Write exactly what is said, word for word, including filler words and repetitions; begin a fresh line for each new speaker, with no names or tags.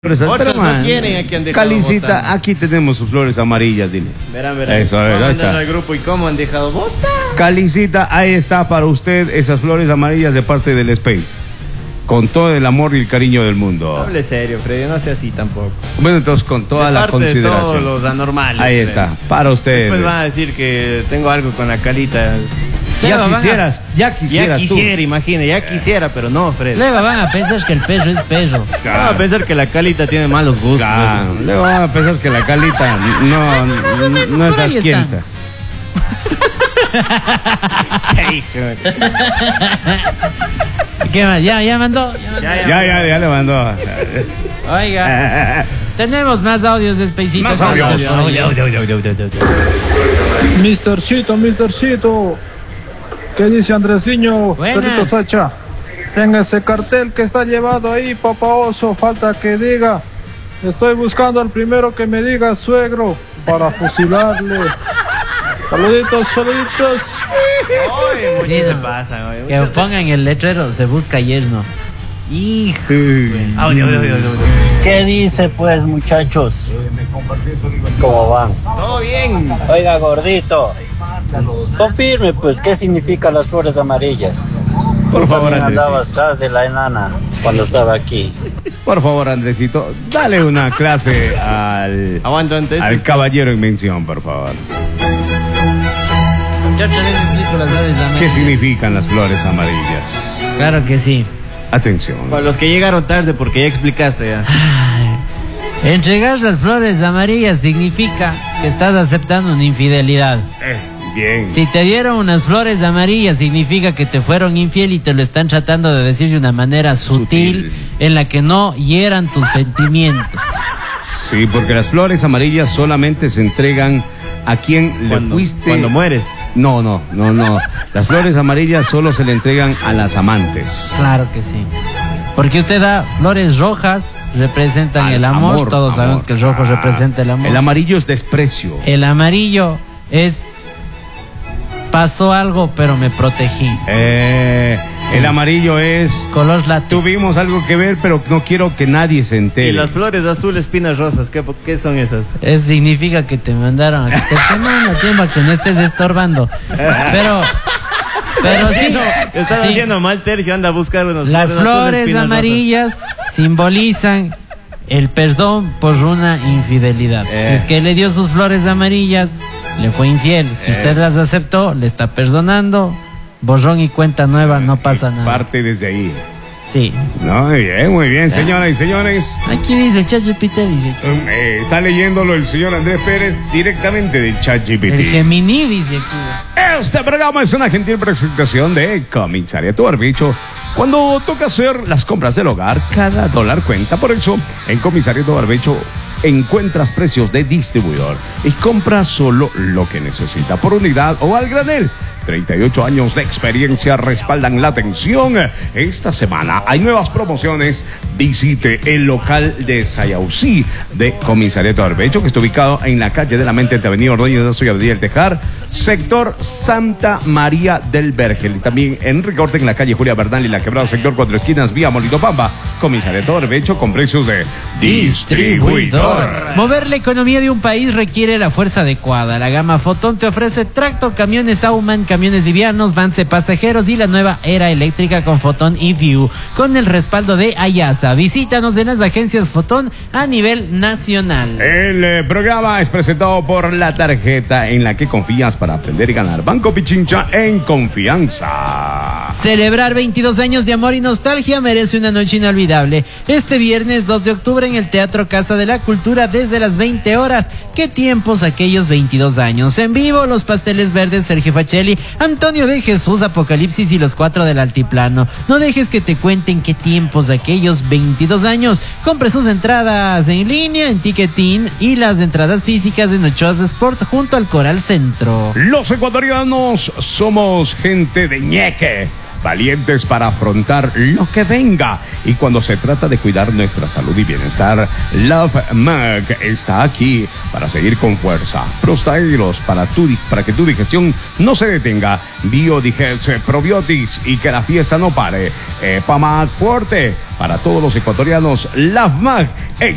Otros no quieren a quien dejado
Calicita,
votar.
Aquí tenemos sus flores amarillas, dile.
Verán, verán.
Eso, a ver,
Vamos
ahí
a mandar
está.
al grupo y cómo han dejado votar.
Calicita, ahí está para usted esas flores amarillas de parte del Space. Con todo el amor y el cariño del mundo.
Hable serio, Freddy, no sea así tampoco.
Bueno, entonces con toda
de
la
parte
consideración.
de todos los anormales.
Ahí
Freddy.
está, para usted.
Después van a decir que tengo algo con la calita.
Ya
Luego van a-
quisieras, ya quisieras
Ya
tú.
quisiera, imagine, ya quisiera, pero no, Freddy.
Luego van a pensar que el perro es perro.
Van a pensar que la calita tiene malos gustos.
Claro, luego van a pensar que la calita no, no, no es
Ahí está.
asquienta.
Hijo.
¿Qué más? ¿Ya, ya mandó? Ya mandó.
Ya,
Ya, ya, ya le mandó.
Oiga, tenemos más audios de Spacito.
Más audios.
Mistercito, Mistercito. ¿Qué dice Andresiño?
Buenas.
Perrito Sacha. En ese cartel que está llevado ahí, papá oso, falta que diga. Estoy buscando al primero que me diga suegro para fusilarle. Saluditos, saluditos.
Oye, mucho
Sí,
se
no.
pasa, oye,
Que
mucho se-
pongan el letrero, se busca yerno.
Hijo. Audio, audio, audio, audio.
¿Qué dice pues, muchachos? ¿Cómo van?
Todo bien.
Oiga, gordito, confirme pues qué significan las flores amarillas.
Por
Tú
favor,
también andabas
Andresito.
atrás de la enana cuando estaba aquí.
Por favor, Andresito, dale una clase al,
Aguanto antes.
al caballero en mención, por favor.
Yo otra vez explico las flores
¿Qué
amarillas.
significan las flores amarillas?
Claro que sí.
Atención.
Para los que llegaron tarde, porque ya explicaste ya.
Entregar las flores amarillas significa que estás aceptando una infidelidad.
Eh, bien.
Si te dieron unas flores amarillas significa que te fueron infiel y te lo están tratando de decir de una manera sutil,
Sutil.
en la que no hieran tus sentimientos.
Sí, porque las flores amarillas solamente se entregan a quien le
Cuando,
fuiste.
cuando mueres.
No, no, no, no. Las flores amarillas solo se le entregan a las amantes.
Claro que sí. Porque usted da flores rojas, representan
Al
el amor.
amor,
Todos sabemos
amor.
que el rojo
Ah,
representa el amor.
El amarillo es desprecio.
El amarillo es pasó algo, pero me protegí.
Eh,
Sí.
El amarillo es
Color látex.
tuvimos algo que ver, pero no quiero que nadie se entere.
Y las flores azules, espinas rosas, ¿qué, qué son esas?
Eso significa que te mandaron a que te queman a tiempo que no estés estorbando. Pero, pero sí,
Estás
sí.
haciendo mal tercio, anda a buscar unas
Las
azules,
flores
espinas
amarillas simbolizan el perdón por una infidelidad.
Eh.
Si es que le dio sus flores amarillas, le fue infiel. Si usted las aceptó, le está perdonando. Borrón y cuenta nueva, no pasa nada.
Parte desde ahí.
Sí.
No, muy bien, muy bien, señoras y señores.
Aquí dice el Chacho Peter, dice.
Um, eh, está leyéndolo el señor Andrés Pérez directamente del chat G P
El
T.
Gemini dice aquí.
Este programa es una gentil presentación de Comisariato Barbecho. Cuando toca hacer las compras del hogar, cada dólar cuenta. Por eso, en Comisariato Barbecho encuentras precios de distribuidor y compra solo lo que necesita por unidad o al granel. treinta y ocho años de experiencia respaldan la atención. Esta semana hay nuevas promociones. Visite el local de Sayausí de Comisariato Barbecho, que está ubicado en la calle de la Mente entre Avenida Ordóñez de Azo y Avenida El Tejar, sector Santa María del Vergel. Y también en Ricorte, en la calle Julia Bernal y la Quebrada, sector Cuatro Esquinas, vía Molino Pampa. Comisariato Barbecho con precios de distribuidor.
Mover la economía de un país requiere la fuerza adecuada. La gama Fotón te ofrece tracto, camiones Auman, camiones livianos, vans de pasajeros y la nueva era eléctrica con Fotón eView, con el respaldo de Ayasa. Visítanos en las agencias Fotón a nivel nacional.
El eh, programa es presentado por la tarjeta en la que confías para aprender y ganar. Banco Pichincha en confianza.
Celebrar veintidós años de amor y nostalgia merece una noche inolvidable. Este viernes dos de octubre en el Teatro Casa de la Cultura desde las veinte horas. ¿Qué tiempos aquellos veintidós años? En vivo, los Pasteles Verdes, Sergio Facelli, Antonio de Jesús, Apocalipsis y los Cuatro del Altiplano. No dejes que te cuenten qué tiempos aquellos veintidós años. Compre sus entradas en línea en Ticketin y las entradas físicas en Ochoas Sport junto al Coral Centro.
Los ecuatorianos somos gente de ñeque, valientes para afrontar lo que venga. Y cuando se trata de cuidar nuestra salud y bienestar, Love Mag está aquí para seguir con fuerza. Prostairos para, tu, para que tu digestión no se detenga. Biodigest, Probiotics y que la fiesta no pare. Epamag Fuerte para todos los ecuatorianos. Love Mag en